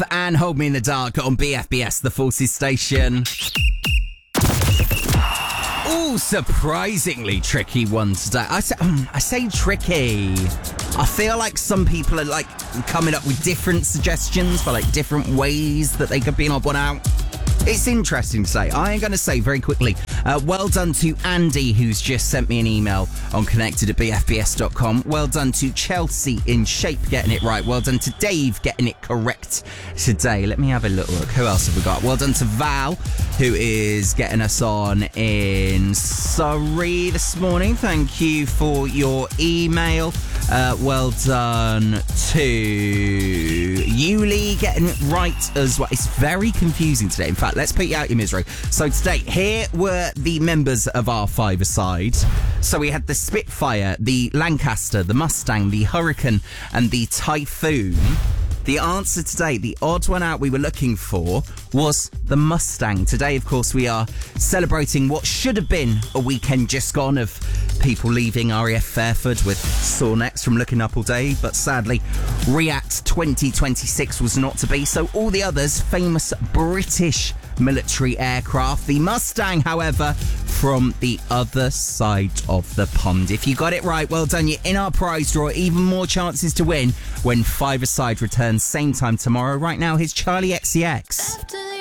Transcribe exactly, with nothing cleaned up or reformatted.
and Hold Me in the Dark on B F B S, the Forces station. Ooh, surprisingly tricky one today. I say, um, I say tricky. I feel like some people are like coming up with different suggestions for like different ways that they could be an odd one out. It's interesting to say. I am going to say very quickly, uh, well done to Andy, who's just sent me an email on connected at b f b s dot com. Well done to Chelsea in Shape getting it right. Well done to Dave getting it correct today. Let me have a little look. Who else have we got? Well done to Val, who is getting us on in Surrey this morning. Thank you for your email. Uh, well done to Yuli getting it right as well. It's very confusing today. In fact, let's put you out your misery. So today, here were the members of our five-a-side. So we had the Spitfire, the Lancaster, the Mustang, the Hurricane, and the Typhoon. The answer today, the odd one out we were looking for, was the Mustang. Today, of course, we are celebrating what should have been a weekend just gone of people leaving R A F Fairford with sore necks from looking up all day. But sadly, React twenty twenty-six was not to be. So all the others, famous British military aircraft. The Mustang, however, from the other side of the pond. If you got it right, well done. You're in our prize draw. Even more chances to win when Five-a-Side returns same time tomorrow. Right now, here's Charlie X C X.